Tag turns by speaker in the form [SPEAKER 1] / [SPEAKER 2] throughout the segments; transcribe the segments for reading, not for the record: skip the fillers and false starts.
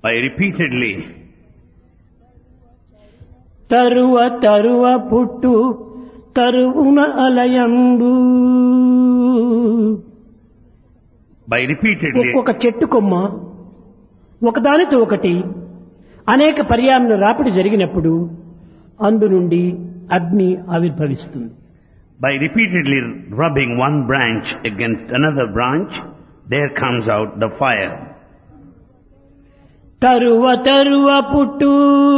[SPEAKER 1] by repeatedly.
[SPEAKER 2] తరువ తరువ పుట్టు తరువున అలయంబు.
[SPEAKER 1] By repeatedly.
[SPEAKER 2] ఒక్కొక్క చెట్టు కొమ్మ ఒకదానితో ఒకటి అనేక పర్యాయముల రాపిడి జరిగినప్పుడు అందు నుండి అగ్ని ఆవిర్భవిస్తుంది.
[SPEAKER 1] By repeatedly rubbing one branch against another branch, there comes out the fire.
[SPEAKER 2] తరువ తరువ పుట్టు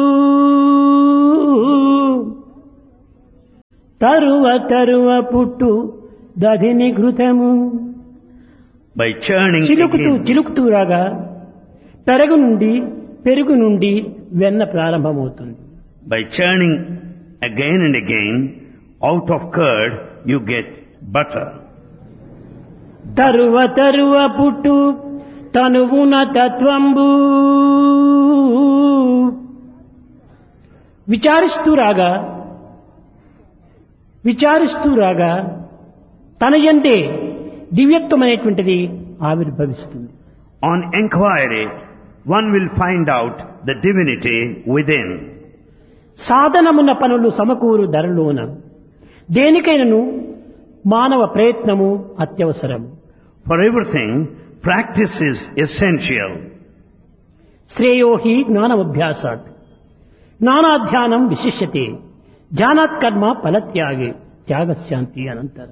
[SPEAKER 2] తరువ తరువ పుట్టు దధిని ఘృతము.
[SPEAKER 1] By churning
[SPEAKER 2] చిలుకుతూ
[SPEAKER 1] again,
[SPEAKER 2] చిలుకుతూ రాగా పెరుగు నుండి వెన్న ప్రారంభమవుతుంది.
[SPEAKER 1] by churning again and again, out of curd you get butter.
[SPEAKER 2] తరువ తరువ పుట్టు తనువున తత్వంబు. విచారిస్తూ రాగా తన యందే దివ్యత్వమైనటువంటిది ఆవిర్భవిస్తుంది.
[SPEAKER 1] On inquiry, one will find out the divinity within.
[SPEAKER 2] సాధనమున్న పనులు సమకూరు ధరలోన దేనికైనను మానవ ప్రయత్నము అత్యవసరం.
[SPEAKER 1] For everything, practice is essential.
[SPEAKER 2] శ్రేయో హి జ్ఞానమభ్యాసాత్ జ్ఞానాధ్యానం విశిష్యతే ధ్యానాత్ కర్మ ఫలత్యాగే త్యాగశాంతి అనంతరం.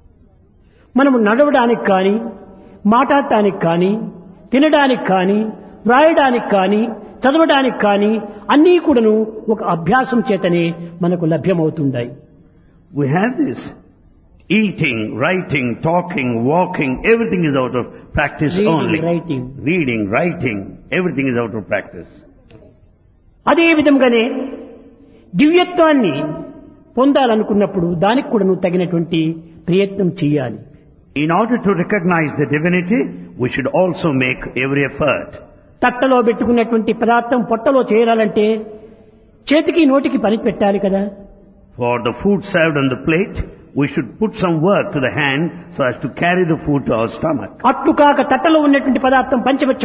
[SPEAKER 2] మనము నడవడానికి కానీ మాట్లాడటానికి కానీ తినడానికి కానీ వ్రాయడానికి కానీ చదవడానికి కానీ అన్నీ కూడాను ఒక అభ్యాసం చేతనే మనకు లభ్యమవుతుంటాయి.
[SPEAKER 1] We have this. Eating, writing, talking, walking, everything is out of practice only. Reading, writing, everything is out of practice.
[SPEAKER 2] అదే విధంగానే దివ్యత్వాన్ని పొందాలనుకున్నప్పుడు దానికి కూడా నువ్వు తగినటువంటి ప్రయత్నం చేయాలి.
[SPEAKER 1] In order to recognize the divinity, we should also make every effort.
[SPEAKER 2] తట్టలో పెట్టుకున్నటువంటి పదార్థం పొట్టలో చేరాలంటే చేతికి నోటికి పని పెట్టాలి కదా.
[SPEAKER 1] For the food served on the plate, we should put some work to the hand so as to carry the food to our stomach.
[SPEAKER 2] అట్లు కాక తట్టలో ఉన్నటువంటి పదార్థం పంచపక్ష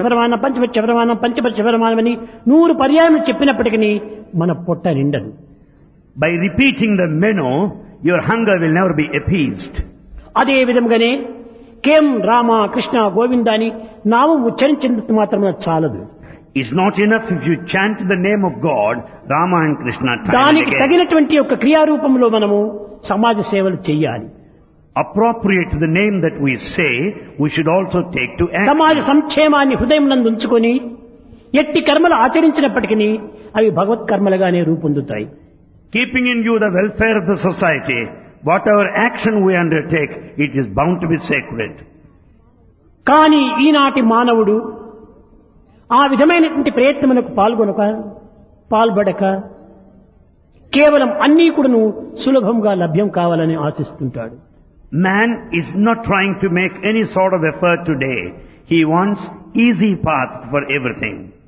[SPEAKER 2] ప్రమాణం అని 100 పర్యాయం చెప్పినప్పటికీ మన పొట్ట నిండదు.
[SPEAKER 1] By repeating the menu, your hunger will never be appeased.
[SPEAKER 2] అదే విధంగానే కేం రామ కృష్ణ గోవింద అని నామం ఉచ్చరించినంత మాత్రమే చాలదు.
[SPEAKER 1] It's not enough if you chant the name of God, Rama and Krishna time and
[SPEAKER 2] దానికి
[SPEAKER 1] again.
[SPEAKER 2] తగినటువంటి ఒక క్రియారూపంలో మనము సమాజ సేవలు చేయాలి.
[SPEAKER 1] Appropriate to the name that we say, we should also take to action.
[SPEAKER 2] సమాజ సంక్షేమాన్ని హృదయం నందు ఉంచుకొని ఎట్టి కర్మలు ఆచరించినప్పటికీ అవి భగవత్ కర్మలుగానే రూపొందుతాయి.
[SPEAKER 1] Keeping in view the welfare of the society, whatever action we undertake, it is bound to be sacred.
[SPEAKER 2] కానీ ఈనాటి మానవుడు ఆ విధమైనటువంటి ప్రయత్నములకు పాల్పడక కేవలం అన్నీ కూడాను సులభంగా లభ్యం కావాలని ఆశిస్తుంటాడు.
[SPEAKER 1] Man is not trying to make any sort of effort today. He wants easy path for everything.